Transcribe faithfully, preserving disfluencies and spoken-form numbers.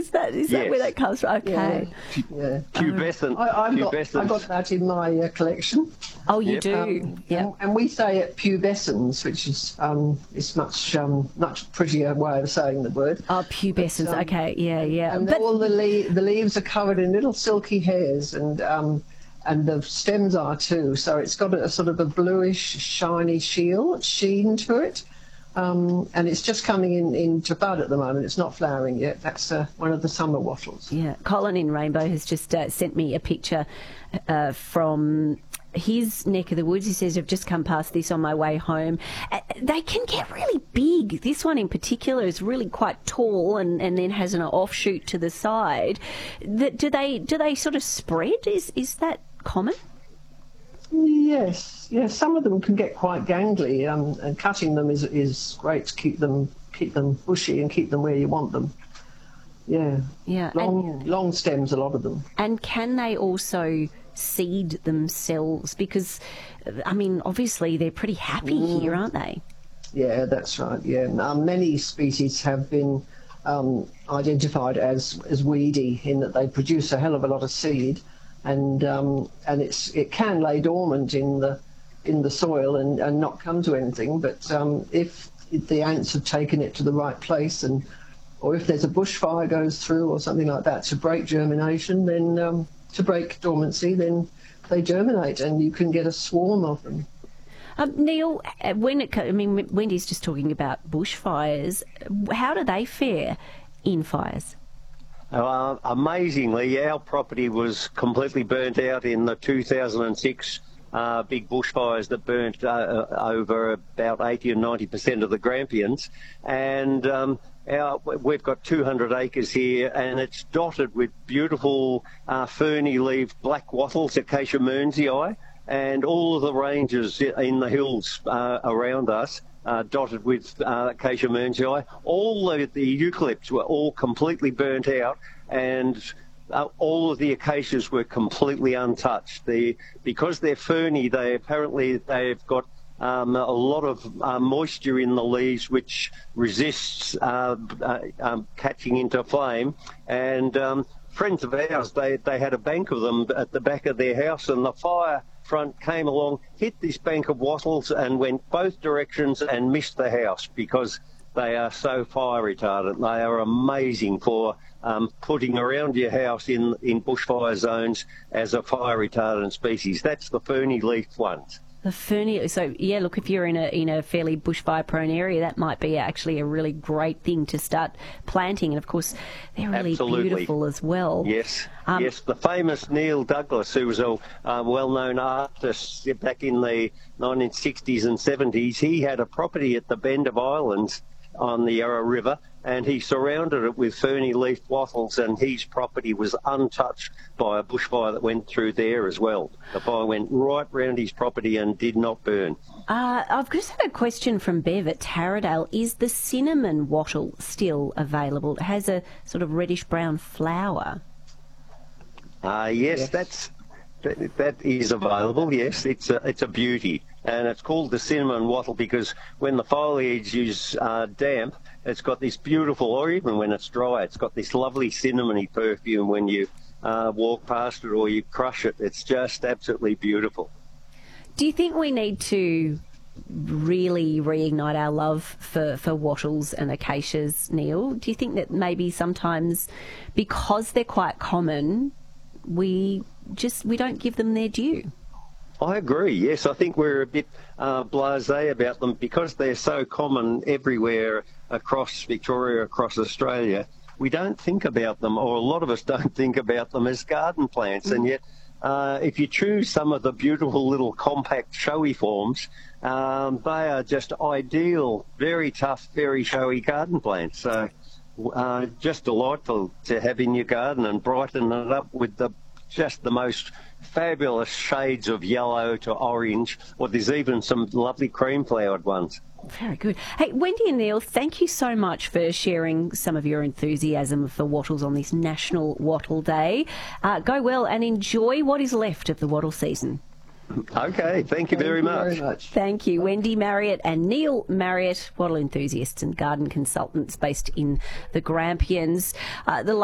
Is that is Yes. that where that comes from? Okay. Yeah. yeah. Pubescent. I, I've, got, pubescent. I've got that in my uh, collection. Oh, you Yep. do. Um, yeah. and, and we say it pubescens, which is um, is much um, much prettier way of saying the word. Oh, pubescence. But, um, okay. Yeah. Yeah. And But all the le- the leaves are covered in little silky hairs, and um, and the stems are too. So it's got a, a sort of a bluish, shiny shield sheen to it. Um, and it's just coming in into bud at the moment. It's not flowering yet. That's uh, one of the summer wattles. yeah, Colin in Rainbow has just uh, sent me a picture uh, from his neck of the woods. He says, I've just come past this on my way home. Uh, they can get really big. This one in particular is really quite tall and, and then has an offshoot to the side. The, do they do they sort of spread? Is is that common? Yes, yes. Some of them can get quite gangly, um, and cutting them is is great to keep them keep them bushy and keep them where you want them. Yeah, Yeah. long And, long stems, a lot of them. and can they also seed themselves? Because, I mean, obviously they're pretty happy here, aren't they? Yeah, that's right. Yeah, um, many species have been um, identified as as weedy in that they produce a hell of a lot of seed, and um, and it's it can lay dormant in the in the soil and, and not come to anything. But um, if the ants have taken it to the right place, and or if there's a bushfire goes through or something like that to break germination, then um, to break dormancy, then they germinate, and you can get a swarm of them. Um, Neil, uh, when it, co- I mean, Wendy's just talking about bushfires. How do they fare in fires? Uh, amazingly, our property was completely burnt out in the two thousand six uh, big bushfires that burnt uh, over about eighty or ninety percent of the Grampians. And um, our, we've got two hundred acres here, and it's dotted with beautiful uh, ferny-leaved black wattles, Acacia mearnsii, and all of the ranges in the hills uh, around us, uh, dotted with uh, Acacia mearnsii. All the, the eucalypts were all completely burnt out, and uh, all of the acacias were completely untouched. The, because they're ferny, they apparently they've got um, a lot of uh, moisture in the leaves, which resists uh, uh, um, catching into flame. And um, friends of ours, they, they had a bank of them at the back of their house, and the fire front came along, hit this bank of wattles and went both directions and missed the house because they are so fire retardant. They are amazing for um, putting around your house in, in bushfire zones as a fire retardant species. That's the ferny leaf ones. The ferny. So yeah, look, if you're in a in a fairly bushfire prone area, that might be actually a really great thing to start planting. And of course, they're really Absolutely. beautiful as well. Yes, Um, yes. The famous Neil Douglas, who was a uh, well-known artist back in the nineteen sixties and seventies, he had a property at the Bend of Islands on the Yarra River, and he surrounded it with ferny leaf wattles, and his property was untouched by a bushfire that went through there as well. The fire went right round his property and did not burn. Uh, I've just had a question from Bev at Taradale. Is the cinnamon wattle still available? It has a sort of reddish-brown flower. Uh, yes, Yes. that's that, that is available. Yes, it's a it's a beauty, and it's called the cinnamon wattle because when the foliage is uh, damp, it's got this beautiful, or even when it's dry, it's got this lovely cinnamony perfume when you uh, walk past it or you crush it. It's just absolutely beautiful. Do you think we need to really reignite our love for, for wattles and acacias, Neil? Do you think that maybe sometimes because they're quite common, we just we don't give them their due? I agree, yes. I think we're a bit uh, blasé about them because they're so common everywhere across Victoria, across Australia. We don't think about them, or a lot of us don't think about them as garden plants. And yet, uh, if you choose some of the beautiful little compact showy forms, um, they are just ideal, very tough, very showy garden plants. So uh, just delightful to have in your garden and brighten it up with the just the most fabulous shades of yellow to orange, or there's even some lovely cream flowered ones. Very good. Hey, Wendy and Neil, thank you so much for sharing some of your enthusiasm for wattles on this National Wattle Day. Uh, go well and enjoy what is left of the wattle season. Okay, thank you very Thank you much. very much. Thank you, Wendy Marriott and Neil Marriott, wattle enthusiasts and garden consultants based in the Grampians. Uh, the